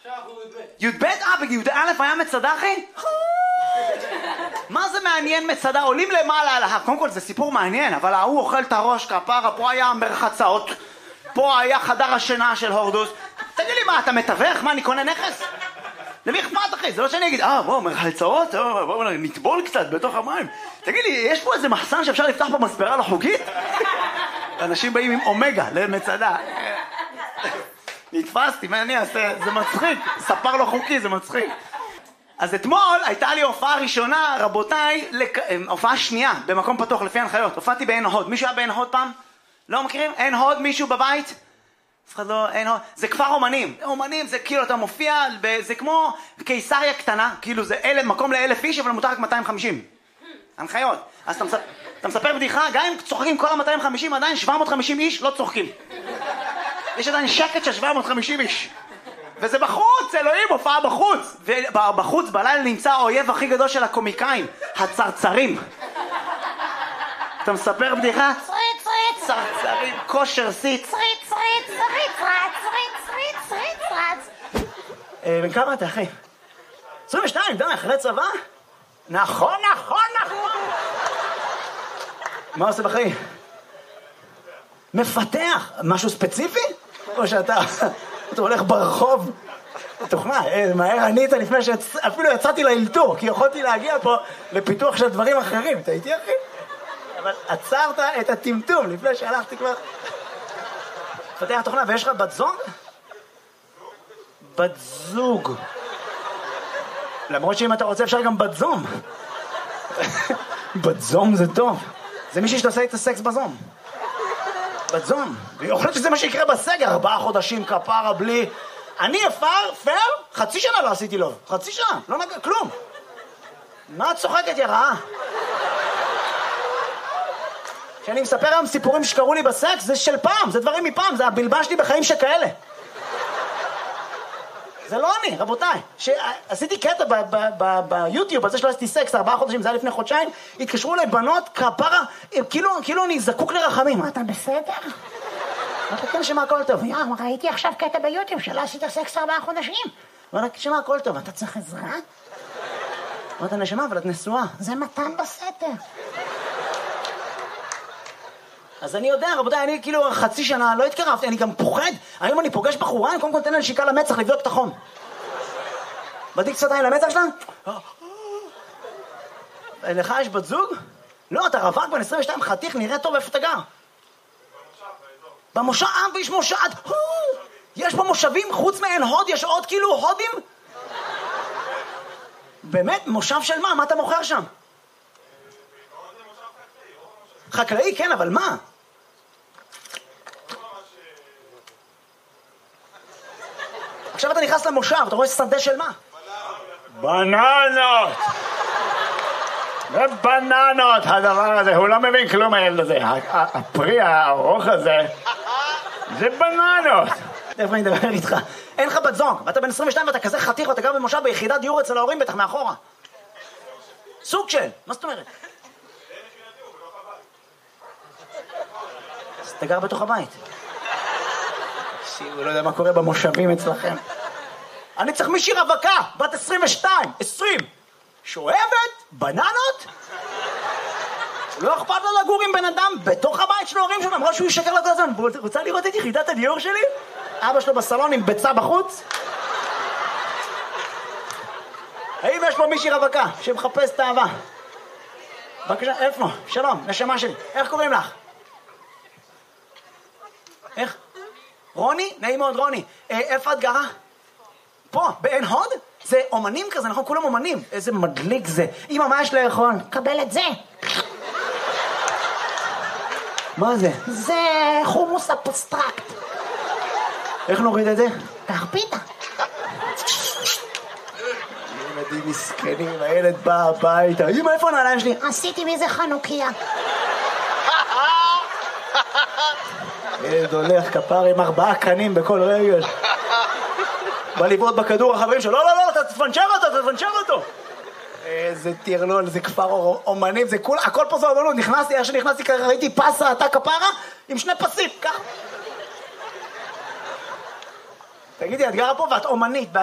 י"ב? בי"א היה מצדה, אחי? מה זה מעניין מצדה? עולים למעלה על ההר. קודם כל זה סיפור מעניין, אבל ההוא אוכל את הראש כפרה, פה היה מרחצאות, פה היה חדר השינה של הורדוס. תגיד לי מה, אתה מתווך? מה, אני קונה נכס? למי אכפת, אחי? זה לא שאני אגיד, בואו, מרחצאות, בואו נטבול קצת בתוך המים. תגיד לי, יש פה איזה מחסן שאפשר לפתח פה מספרה לא חוקית? אנשים באים עם אומגה למצדה. נתפסתי, מה אני אעשה? זה מצחיק. ספר לא חוקי, זה מצחיק. אז אתמול הייתה לי הופעה ראשונה, רבותיי, הופעה שנייה, במקום פתוח לפי הנחיות. הופעתי בעין הוד. מישהו היה בעין הוד פעם? לא מכירים? עין הוד, מישהו בבית? אף אחד לא, עין הוד. זה כפר אומנים. אומנים זה כאילו, אתה מופיע, זה כמו קיסריה קטנה, כאילו זה מקום ל1,000 איש, אבל מותר רק 250. הנחיות. אז אתה מספר בדיחה, גם אם צוחקים כל ה-250, עדיין 750 איש לא צוחקים. יש עדיין שקט של 750 איש. וזה בחוץ, אלוהים, הופעה בחוץ. ובחוץ בלילה נמצא האויב הכי גדול של הקומיקאים, הצרצרים. אתה מספר בדיחה? צרצרים, כושר סיץ. בן כמה אתה, אחי? 22, די, אחרי צבא? נכון. מה עושה בחיים? מפתח. משהו ספציפי? או שאתה הולך ברחוב? תוכנה, מהר ענית לפני שאפילו יצאתי לאלתור, כי יכולתי להגיע פה לפיתוח של דברים אחרים. אתה איתי, אחי? אבל עצרת את הטמטום לפני שהלכתי כבר. מפתח תוכנה, ויש לך בת זוג? בת זוג. למרות שאם אתה רוצה אפשר גם בת זום. בת זום זה טוב. זה מישהי שתעשה את הסקס בזום. בת זום. ויכול להיות שזה מה שיקרה בסגר. 4 חודשים כפרה בלי... אני פייר, חצי שנה לא עשיתי לו. חצי שנה, לא נגע, כלום. מה את צוחקת, יא רעה? כשאני מספר היום סיפורים שקרו לי בסקס, זה של פעם, זה דברים מפעם, זה הבלבש לי בחיים שכאלה. זה לא אני, רבותיי. עשיתי קטע ביוטיוב, על זה שלא עשיתי סקס, 4 חודשים, זה היה לפני חודשיים, התקשרו אליי בנות, כפרה, כאילו אני זקוק לרחמים. אתה בסדר? אתה כן שמה הכל טוב. ראיתי עכשיו קטע ביוטיוב שלא עשית סקס 4 חודשים. ואתה שמה הכל טוב, אתה צריך עזרה? ואתה נשמה, אבל את נשואה. זה מתן בסתר. אז אני יודע, רבותיי, אני כאילו חצי שנה לא התקרבתי, אני גם פוחד. היום אני פוגש בחורה, אני קודם כל נותן לה נשיקה למצח לבדוק את החום. בדיק קצת עין למצח שלה? לך יש בת זוג? לא, אתה רווק בן 22 חתיך, נראה טוב, איפה אתה גר? במושב, ויש מושב, יש במושבים, חוץ מעין הוד, יש עוד כאילו הודים? באמת, מושב של מה? מה אתה מוכר שם? חקלאי, כן, אבל מה? עכשיו אתה נכנס למושב, אתה רואה שדה של מה? בננות! זה בננות, הדבר הזה, הוא לא מבין כלום הילד הזה. הפרי הארוך הזה, זה בננות. איפה אני מדבר איתך? אין לך בת זוג, ואתה בן 22 ואתה כזה חתיך, ואתה גר במושב ביחידת דיור אצל ההורים בטח מאחורה. סוג של, מה זאת אומרת? אז אתה גר בתוך הבית. הוא לא יודע מה קורה במושבים אצלכם. אני צריך מישהי רווקה, בת 22, 20, שואבת, בננות? לא אכפת לו לגור עם בן אדם בתוך הבית של ההורים שלו, אמרה שהוא ישקר לכל הזמן. רוצה לראות את יחידת הדיור שלי? אבא שלו בסלון עם ביצה בחוץ? האם יש פה מישהי רווקה שמחפש את האהבה? בבקשה, איפה? שלום, נשמה שלי. איך קוראים לך? איך? רוני? נעים מאוד, רוני. איפה את גרה? פה, בעין הוד? זה אומנים כזה, נכון? כולם אומנים. איזה מדליק זה. אמא, מה יש לאכול? קבל את זה. מה זה? זה חומוס אבסטרקט. איך נוריד את זה? קח פיתה. ילדים מסכנים, הילד בא הביתה. אמא, איפה הנעליים שלי? עשיתי מזה חנוכיה. ילד הולך כפר עם 4 קנים בכל רגל. בא לבעוט בכדור החברים שלו, לא, אתה תפנצ'ר אותו. איזה טרלול, זה כפר אומנים, זה הכל פה זה אומנות. נכנסתי, איך שנכנסתי, ראיתי פסה, אתה כפרה, עם 2 פסים, כך. תגידי, את גרה פה ואת אומנית,